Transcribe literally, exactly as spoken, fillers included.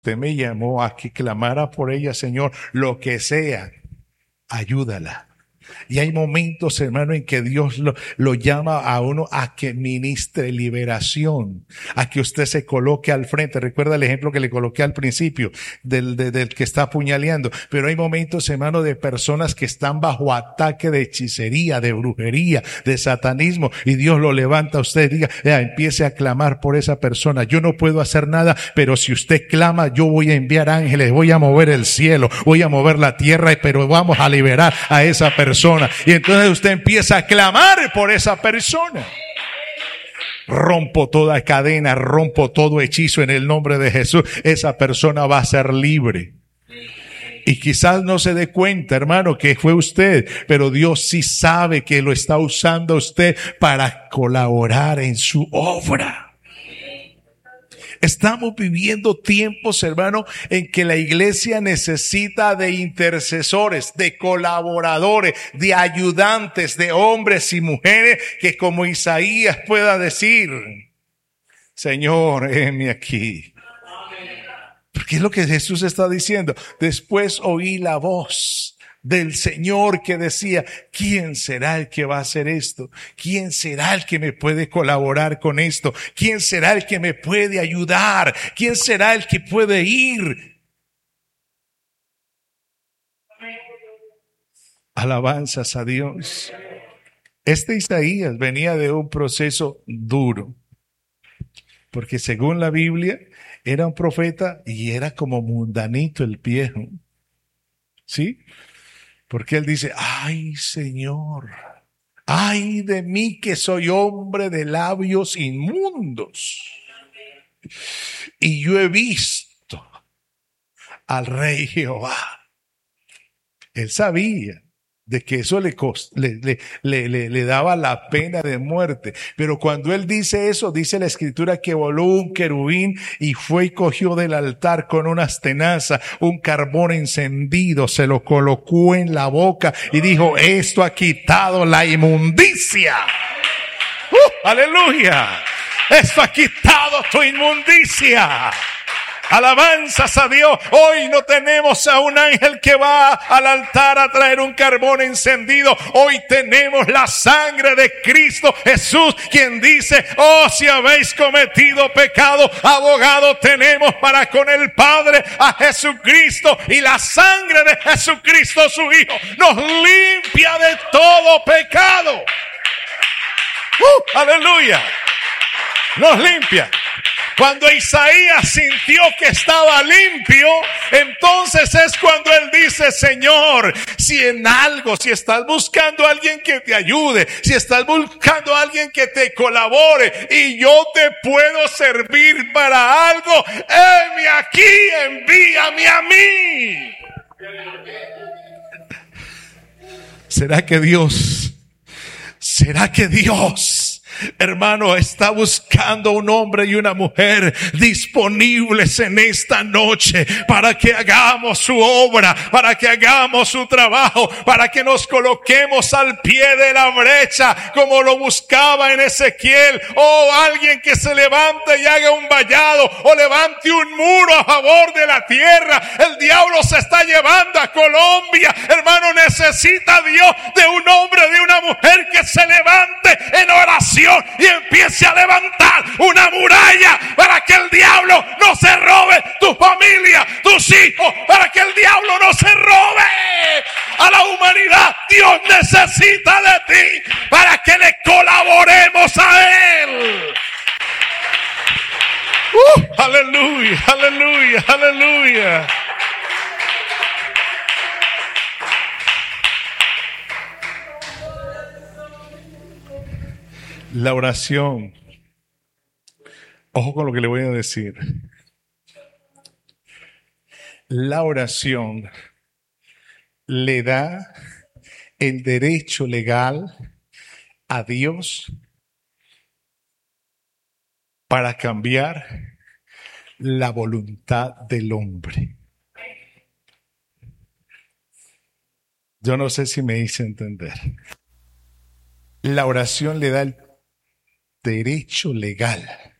Usted me llamó a que clamara por ella, Señor, lo que sea, ayúdala. Y hay momentos, hermano, en que Dios lo, lo llama a uno a que ministre liberación, a que usted se coloque al frente. Recuerda el ejemplo que le coloqué al principio del, de, del que está apuñaleando. Pero hay momentos, hermano, de personas que están bajo ataque de hechicería, de brujería, de satanismo, y Dios lo levanta a usted y diga, ya, empiece a clamar por esa persona. Yo no puedo hacer nada, pero si usted clama, yo voy a enviar ángeles, voy a mover el cielo, voy a mover la tierra, pero vamos a liberar a esa persona. Y entonces usted empieza a clamar por esa persona. Rompo toda cadena, rompo todo hechizo en el nombre de Jesús. Esa persona va a ser libre. Y quizás no se dé cuenta, hermano, que fue usted, pero Dios sí sabe que lo está usando usted para colaborar en su obra. Estamos viviendo tiempos, hermano, en que la iglesia necesita de intercesores, de colaboradores, de ayudantes, de hombres y mujeres que como Isaías pueda decir, Señor, heme aquí. Porque es lo que Jesús está diciendo. Después oí la voz del Señor que decía, ¿quién será el que va a hacer esto? ¿Quién será el que me puede colaborar con esto? ¿Quién será el que me puede ayudar? ¿Quién será el que puede ir? Alabanzas a Dios. Este Isaías venía de un proceso duro, porque según la Biblia era un profeta y era como mundanito el viejo, ¿sí? Porque él dice, ay Señor, ay de mí que soy hombre de labios inmundos. Y yo he visto al rey Jehová. Él sabía de que eso le, cost, le, le, le, le, le daba la pena de muerte. Pero cuando él dice eso, dice la escritura que voló un querubín y fue y cogió del altar con unas tenazas un carbón encendido, se lo colocó en la boca y dijo, esto ha quitado la inmundicia. ¡Uh! ¡Aleluya! Esto ha quitado tu inmundicia. Alabanzas a Dios. Hoy no tenemos a un ángel que va al altar a traer un carbón encendido. Hoy tenemos la sangre de Cristo Jesús, quien dice, oh, si habéis cometido pecado, abogado tenemos para con el Padre, a Jesucristo, y la sangre de Jesucristo su Hijo nos limpia de todo pecado. Uh, aleluya. Nos limpia. Cuando Isaías sintió que estaba limpio, entonces es cuando él dice, Señor, si en algo, si estás buscando a alguien que te ayude, si estás buscando a alguien que te colabore y yo te puedo servir para algo, heme aquí, envíame a mí. ¿Será que Dios, será que Dios, hermano, está buscando un hombre y una mujer disponibles en esta noche para que hagamos su obra, para que hagamos su trabajo, para que nos coloquemos al pie de la brecha como lo buscaba en Ezequiel? O alguien que se levante y haga un vallado o levante un muro a favor de la tierra. El diablo se está llevando a Colombia. Hermano, necesita Dios de un hombre, de una mujer que se levante en oración y empiece a levantar una muralla para que el diablo no se robe tu familia, tus hijos, para que el diablo no se robe a la humanidad. Dios necesita de ti para que le colaboremos a Él. Uh, aleluya, aleluya, aleluya. La oración, ojo con lo que le voy a decir. La oración le da el derecho legal a Dios para cambiar la voluntad del hombre. Yo no sé si me hice entender. La oración le da el derecho legal